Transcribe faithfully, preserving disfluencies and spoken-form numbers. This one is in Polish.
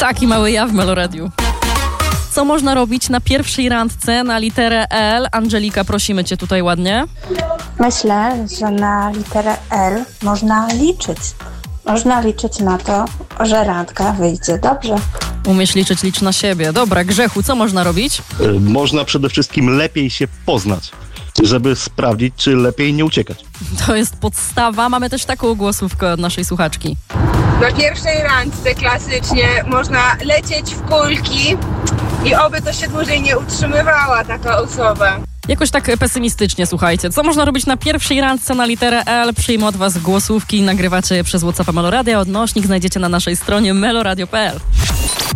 Taki mały ja w Meloradiu. Co można robić na pierwszej randce na literę L? Angelika, prosimy cię tutaj ładnie. Myślę, że na literę L można liczyć. Można liczyć na to, że randka wyjdzie dobrze. Umiesz liczyć, licz na siebie. Dobra, Grzechu, co można robić? Y, Można przede wszystkim lepiej się poznać, żeby sprawdzić, czy lepiej nie uciekać. To jest podstawa. Mamy też taką głosówkę od naszej słuchaczki. Na pierwszej randce klasycznie można lecieć w kulki i oby to się dłużej nie utrzymywała taka osoba. Jakoś tak pesymistycznie, słuchajcie. Co można robić na pierwszej randce na literę L? Przyjmę od was głosówki i nagrywacie je przez WhatsAppa Meloradia. Odnośnik znajdziecie na naszej stronie meloradio kropka p l.